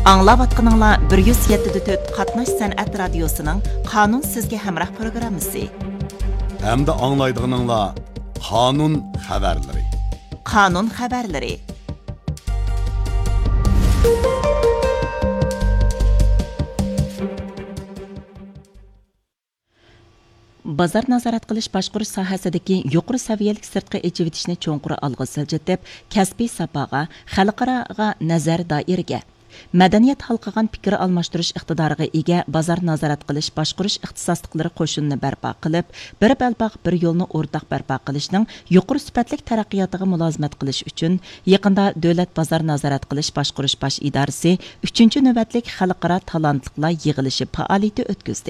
Аңлаватқаныңла 107.4 Qatnash Sənət Radiosunun Qanun Sizge Həmrah programısı. Әмді аңлайдығыныңla Qanun xəbərləri. Qanun xəbərləri. Bazar nazorat qilish boshqarish sohasidagi yuqori saviyalik sirtqi echivitishni cho'nqur alg'a siljitib, kasbiy sapoga, xalqaroga nazar doiraga madaniyat halqagan fikr almashtirish iqtidoriga ega bozor nazorat qilish boshqarish ixtisosliklari qo'shinini barpo qilib, bir balbaq bir yo'lni o'rtaq barpo qilishning yuqori sifatli taraqqiyotiga mulozimat qilish uchun yaqinda davlat bozor nazorat qilish boshqarish bosh idorasi 3-navbatlik xalqaro talantliqlar yig'ilishi faoliyati o'tkazdi.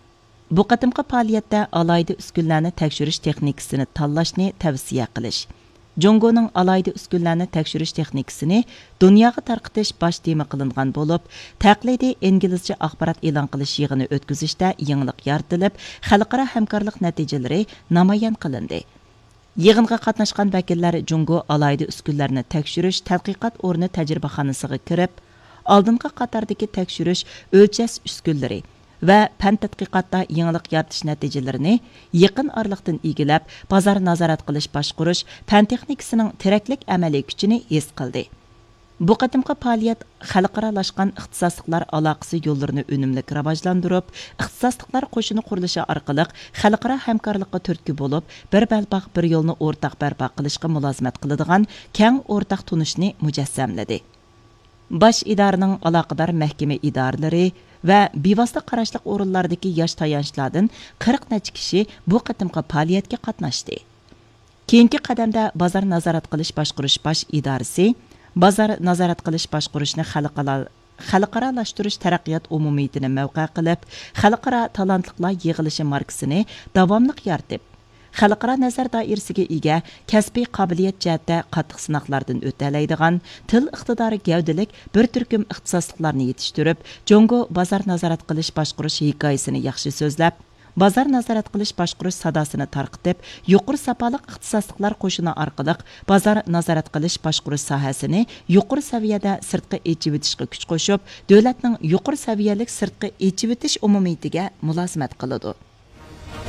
Bu qatimqi faoliyatda alayda uskunlarni tekshirish texnikasini tanlashni tavsiya qilish, Jongoning alayda uskunlarni tekshirish texnikasini dunyoga tarqatish bosh tema qilingan bo'lib, taqlidiy inglizcha axborot e'lon qilish yig'ini o'tkazishda yangilik yaratilib, xalqaro hamkorlik natijalari namoyon qilindi. Yig'inga qatnashgan vakillar Jongo alayda uskunlarni tekshirish tadqiqot o'rni tajribaxonasiga kirib, oldingi qatordagi tekshirish o'lchash uskunlari va fan tadqiqotda yangilik yaratish natijalarini yaqin oraliqdan egilab, bozor nazorat qilish boshqarish fan texnikasining teraklik amaliy kuchini his qildi. Bu qatimqi faoliyat xalqaralashgan ixtisosliklar aloqasi yo'llarini unumli rivojlantirib, ixtisosliklar qo'shini qurilishi orqali xalqaro hamkorlikqa turtki bo'lib, bir balbaq bir yo'lni o'rtaq barpo qilishga mulozimat qiladigan keng o'rtaq tunishni mujassamladi. Bosh idoraning aloqador mahkama idoralari va bevosita qarashliq o'rinlardagi yosh tayanchlardan 40 necha kishi bu qatimqi faoliyatga qatnashdi. Keyingi qadamda bozor nazorat qilish boshqarish bosh idorasi bozor nazorat qilish boshqarishni xalqaralashtirish taraqqiyot umumiyatini mavqe qilib, xalqaro talantliqlar yig'ilishi markasini davomli yaratib, xalqaro nazar doirasiga ega kasbiy qobiliyat jihatda qattiq sinoqlardan o'talaydigan til iqtidori gavdalik bir turkum ixtisosliklarni yetishtirib, Jongo bozor nazorat qilish boshqarish hikoyasini yaxshi so'zlab, bozor nazorat qilish boshqarish sadosini tarqitib, yuqori sapoliq ixtisosliklar qo'shini orqali bozor nazorat qilish boshqarish sohasini yuqori saviyada sirtqi echivitishga kuch qo'shib, davlatning yuqori saviyalik sirtqi echivitish umumiyatiga mulozimat qiladi.